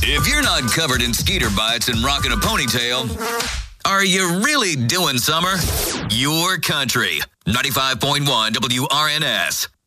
If you're not covered in skeeter bites and rocking a ponytail, are you really doing summer? Your country. 95.1 WRNS.